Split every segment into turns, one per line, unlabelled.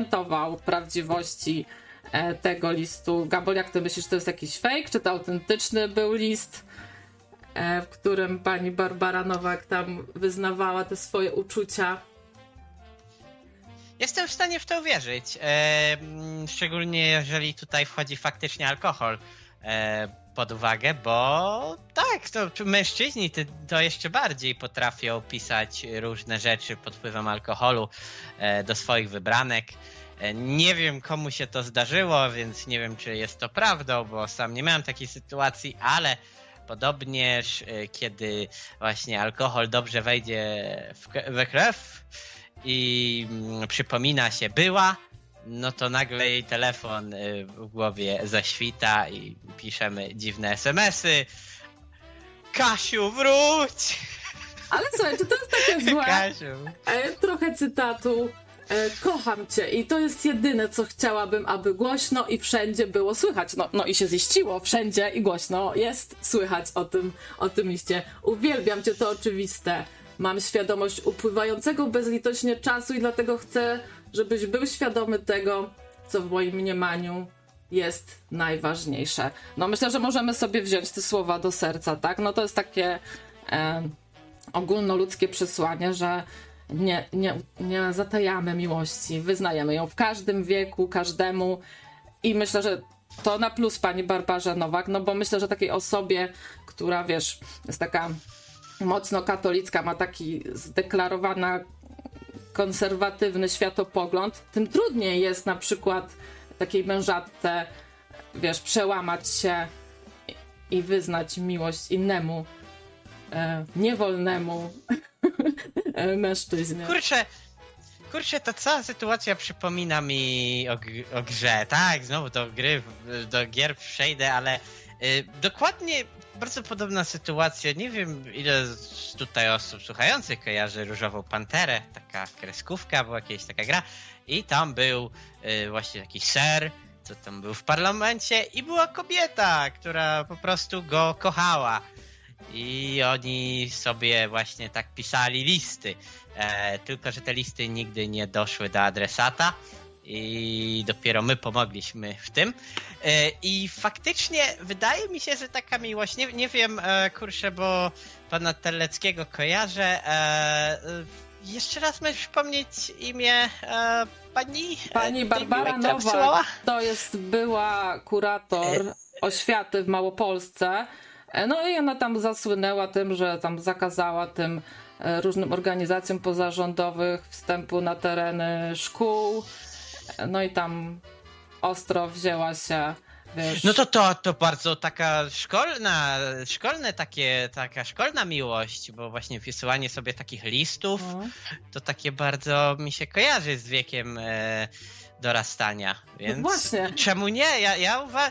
zorientował w prawdziwości tego listu. Gabor, jak ty myślisz, to jest jakiś fake, czy to autentyczny był list, w którym pani Barbara Nowak tam wyznawała te swoje uczucia?
Jestem w stanie w to uwierzyć, szczególnie jeżeli tutaj wchodzi faktycznie alkohol pod uwagę, bo tak, to mężczyźni to jeszcze bardziej potrafią pisać różne rzeczy pod wpływem alkoholu do swoich wybranek. Nie wiem, komu się to zdarzyło, więc nie wiem, czy jest to prawdą, bo sam nie miałem takiej sytuacji, ale podobnież kiedy właśnie alkohol dobrze wejdzie we krew i przypomina się była, no to nagle jej telefon w głowie zaświta i piszemy dziwne SMS-y. Kasiu, wróć!
Ale słuchaj, czy to jest takie złe?
Kasiu.
Trochę cytatu. Kocham cię i to jest jedyne, co chciałabym, aby głośno i wszędzie było słychać. No i się ziściło, wszędzie i głośno jest słychać o tym liście. Uwielbiam cię, to oczywiste. Mam świadomość upływającego bezlitośnie czasu i dlatego chcę, żebyś był świadomy tego, co w moim mniemaniu jest najważniejsze. No myślę, że możemy sobie wziąć te słowa do serca, tak? No to jest takie ogólnoludzkie przesłanie, że nie zatajamy miłości, wyznajemy ją w każdym wieku, każdemu i myślę, że to na plus pani Barbarze Nowak, no bo myślę, że takiej osobie, która wiesz, jest taka mocno katolicka, ma taki zdeklarowany konserwatywny światopogląd, tym trudniej jest na przykład takiej mężatce, wiesz, przełamać się i wyznać miłość innemu, niewolnemu mężczyźnie.
Kurczę, ta cała sytuacja przypomina mi o grze. Tak, znowu do gier przejdę, ale dokładnie bardzo podobna sytuacja. Nie wiem, ile tutaj osób słuchających kojarzy Różową Panterę. Taka kreskówka, była jakaś taka gra. I tam był właśnie taki ser, co tam był w parlamencie i była kobieta, która po prostu go kochała. I oni sobie właśnie tak pisali listy. Tylko że te listy nigdy nie doszły do adresata. I dopiero my pomogliśmy w tym. I faktycznie wydaje mi się, że taka miłość, nie wiem, kurczę, bo pana Terleckiego kojarzę. Jeszcze raz możesz przypomnieć imię
pani Barbara Nowak. To jest była kurator oświaty w Małopolsce. No i ona tam zasłynęła tym, że tam zakazała tym różnym organizacjom pozarządowych wstępu na tereny szkół. No i tam ostro wzięła się, wiesz...
No to bardzo taka szkolna miłość, bo właśnie wysyłanie sobie takich listów, to takie bardzo mi się kojarzy z wiekiem dorastania, więc
no właśnie.
Czemu nie? Ja uważam...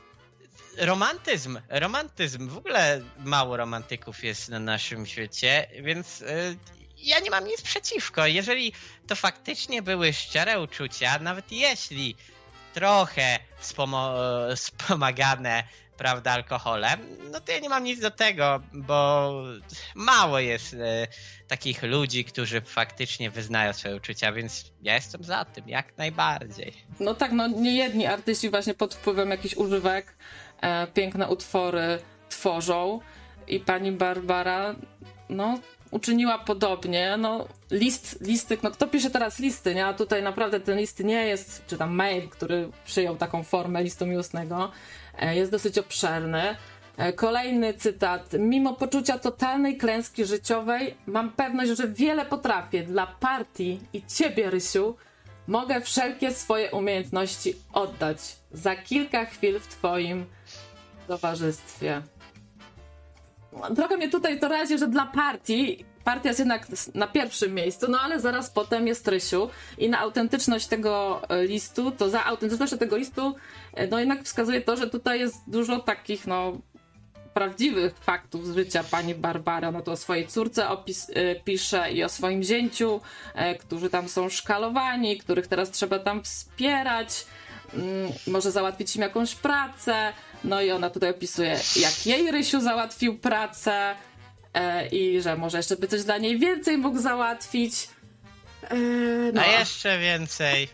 Romantyzm, w ogóle mało romantyków jest na naszym świecie, więc ja nie mam nic przeciwko. Jeżeli to faktycznie były szczere uczucia, nawet jeśli trochę wspomagane, prawda, alkoholem, no to ja nie mam nic do tego, bo mało jest takich ludzi, którzy faktycznie wyznają swoje uczucia, więc ja jestem za tym, jak najbardziej.
No tak, no niejedni artyści właśnie pod wpływem jakichś używek piękne utwory tworzą i pani Barbara, no uczyniła podobnie, no listy, no kto pisze teraz listy, nie? A tutaj naprawdę ten list nie jest, czy tam mail, który przyjął taką formę listu miłosnego, jest dosyć obszerny. Kolejny cytat. Mimo poczucia totalnej klęski życiowej mam pewność, że wiele potrafię dla partii i ciebie, Rysiu. Mogę wszelkie swoje umiejętności oddać za kilka chwil w twoim towarzystwie. Trochę mnie tutaj to razi, że dla partia jest jednak na pierwszym miejscu, no ale zaraz potem jest Rysiu i na autentyczność tego listu, to za autentycznością tego listu, no jednak wskazuje to, że tutaj jest dużo takich, no, prawdziwych faktów z życia pani Barbary. Ona to o swojej córce pisze i o swoim zięciu, którzy tam są szkalowani, których teraz trzeba tam wspierać, może załatwić im jakąś pracę. No i ona tutaj opisuje, jak jej Rysiu załatwił pracę i że może jeszcze by coś dla niej więcej mógł załatwić. No.
A jeszcze więcej.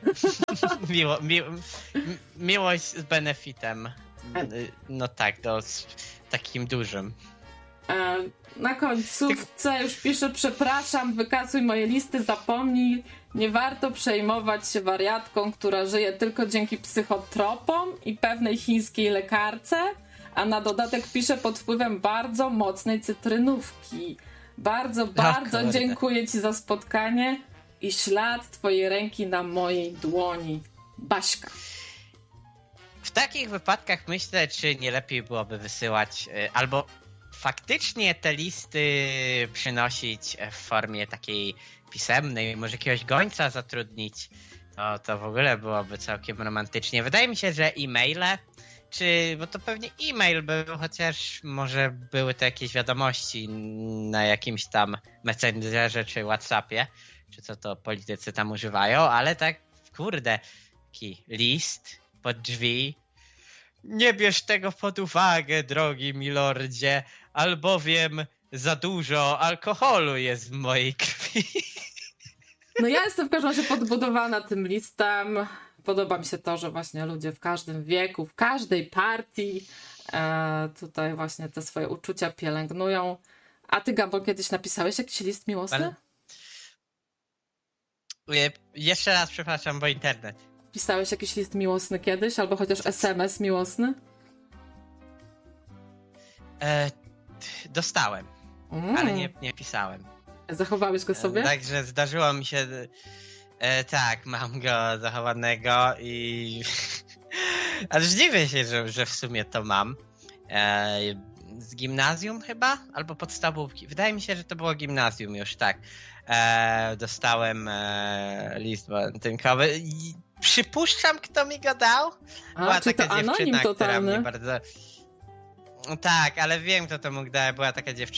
Miłość z benefitem. No tak, takim dużym.
Na końcówce już piszę: przepraszam, wykasuj moje listy, zapomnij. Nie warto przejmować się wariatką, która żyje tylko dzięki psychotropom i pewnej chińskiej lekarce, a na dodatek pisze pod wpływem bardzo mocnej cytrynówki. Bardzo dziękuję ci za spotkanie i ślad twojej ręki na mojej dłoni. Baśka.
W takich wypadkach myślę, czy nie lepiej byłoby wysyłać albo faktycznie te listy przynosić w formie takiej pisemnej, może jakiegoś gońca zatrudnić. To w ogóle byłoby całkiem romantycznie. Wydaje mi się, że e-maile, bo to pewnie e-mail był, chociaż może były to jakieś wiadomości na jakimś tam Messengerze czy WhatsAppie, czy co to politycy tam używają, ale tak, kurde, taki list pod drzwi. Nie bierz tego pod uwagę, drogi milordzie, albowiem za dużo alkoholu jest w mojej krwi.
No ja jestem w każdym razie podbudowana tym listem. Podoba mi się to, że właśnie ludzie w każdym wieku, w każdej partii tutaj właśnie te swoje uczucia pielęgnują. A ty, Gabor, kiedyś napisałeś jakiś list miłosny?
Jeszcze raz przepraszam, bo internet.
Pisałeś jakiś list miłosny kiedyś? Albo chociaż SMS miłosny?
Dostałem, ale nie pisałem.
Zachowałeś go sobie?
Także zdarzyło mi się... tak, mam go zachowanego i... Ale dziwię się, że w sumie to mam. Z gimnazjum chyba? Albo podstawówki. Wydaje mi się, że to było gimnazjum już, tak. Dostałem list walentynkowy. Przypuszczam, kto mi go dał. Była
czy
taka
to
dziewczyna,
anonim
która
totalny?
mnie bardzo... Tak, ale wiem, kto to mógł dać. Była taka dziewczyna,